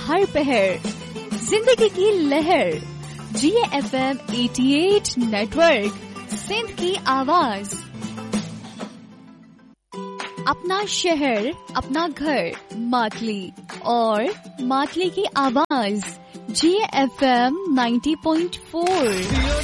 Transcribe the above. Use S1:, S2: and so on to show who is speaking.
S1: हर पहर जिंदगी की लहर GFM 88 नेटवर्क सिंध की आवाज। अपना शहर, अपना घर, मातली और मातली की आवाज GFM 90.4।